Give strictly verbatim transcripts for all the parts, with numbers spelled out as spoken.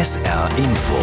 S R Info.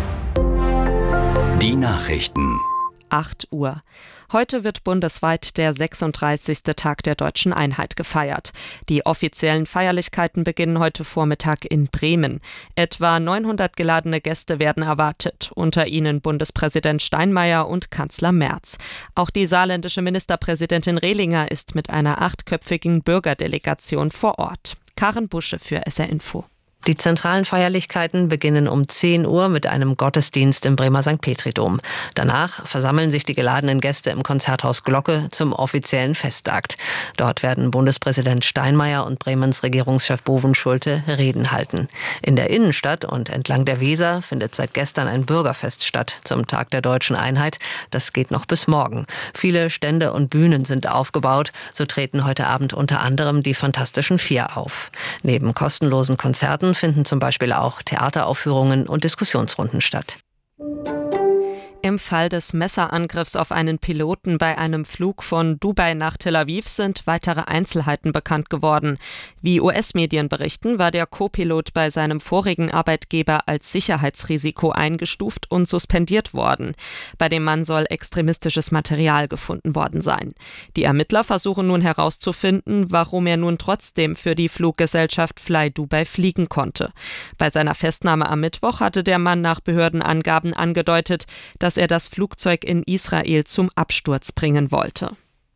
Die Nachrichten. acht Uhr. Heute wird bundesweit der sechsunddreißigste Tag der Deutschen Einheit gefeiert. Die offiziellen Feierlichkeiten beginnen heute Vormittag in Bremen. Etwa neunhundert geladene Gäste werden erwartet, unter ihnen Bundespräsident Steinmeier und Kanzler Merz. Auch die saarländische Ministerpräsidentin Rehlinger ist mit einer achtköpfigen Bürgerdelegation vor Ort. Karen Busche für S R Info. Die zentralen Feierlichkeiten beginnen um zehn Uhr mit einem Gottesdienst im Bremer Sankt Petri-Dom. Danach versammeln sich die geladenen Gäste im Konzerthaus Glocke zum offiziellen Festakt. Dort werden Bundespräsident Steinmeier und Bremens Regierungschef Bovenschulte Reden halten. In der Innenstadt und entlang der Weser findet seit gestern ein Bürgerfest statt zum Tag der Deutschen Einheit. Das geht noch bis morgen. Viele Stände und Bühnen sind aufgebaut. So treten heute Abend unter anderem die Fantastischen Vier auf. Neben kostenlosen Konzerten finden zum Beispiel auch Theateraufführungen und Diskussionsrunden statt. Im Fall des Messerangriffs auf einen Piloten bei einem Flug von Dubai nach Tel Aviv sind weitere Einzelheiten bekannt geworden. Wie U S-Medien berichten, war der Co-Pilot bei seinem vorigen Arbeitgeber als Sicherheitsrisiko eingestuft und suspendiert worden. Bei dem Mann soll extremistisches Material gefunden worden sein. Die Ermittler versuchen nun herauszufinden, warum er nun trotzdem für die Fluggesellschaft Fly Dubai fliegen konnte. Bei seiner Festnahme am Mittwoch hatte der Mann nach Behördenangaben angedeutet, dass dass er das Flugzeug in Israel zum Absturz bringen wollte.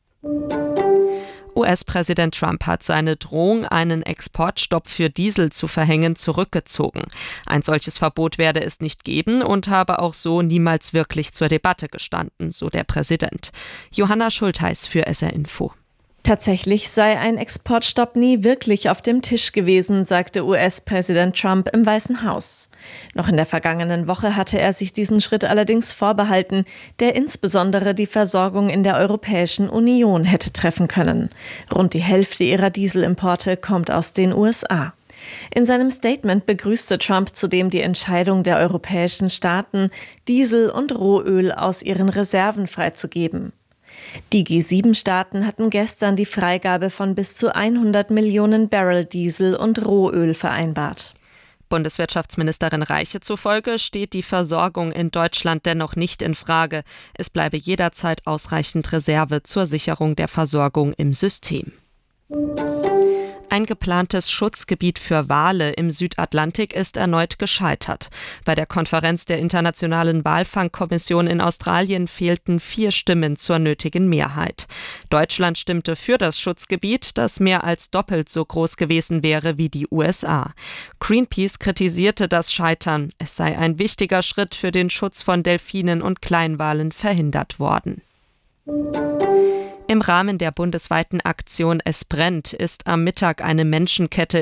U S-Präsident Trump hat seine Drohung, einen Exportstopp für Diesel zu verhängen, zurückgezogen. Ein solches Verbot werde es nicht geben und habe auch so niemals wirklich zur Debatte gestanden, so der Präsident. Johanna Schultheis für S R Info. Tatsächlich sei ein Exportstopp nie wirklich auf dem Tisch gewesen, sagte U S-Präsident Trump im Weißen Haus. Noch in der vergangenen Woche hatte er sich diesen Schritt allerdings vorbehalten, der insbesondere die Versorgung in der Europäischen Union hätte treffen können. Rund die Hälfte ihrer Dieselimporte kommt aus den U S A. In seinem Statement begrüßte Trump zudem die Entscheidung der europäischen Staaten, Diesel und Rohöl aus ihren Reserven freizugeben. Die G sieben Staaten hatten gestern die Freigabe von bis zu hundert Millionen Barrel Diesel und Rohöl vereinbart. Bundeswirtschaftsministerin Reiche zufolge steht die Versorgung in Deutschland dennoch nicht in Frage. Es bleibe jederzeit ausreichend Reserve zur Sicherung der Versorgung im System. Ein geplantes Schutzgebiet für Wale im Südatlantik ist erneut gescheitert. Bei der Konferenz der Internationalen Walfangkommission in Australien fehlten vier Stimmen zur nötigen Mehrheit. Deutschland stimmte für das Schutzgebiet, das mehr als doppelt so groß gewesen wäre wie die U S A. Greenpeace kritisierte das Scheitern. Es sei ein wichtiger Schritt für den Schutz von Delfinen und Kleinwalen verhindert worden. Im Rahmen der bundesweiten Aktion Es brennt ist am Mittag eine Menschenkette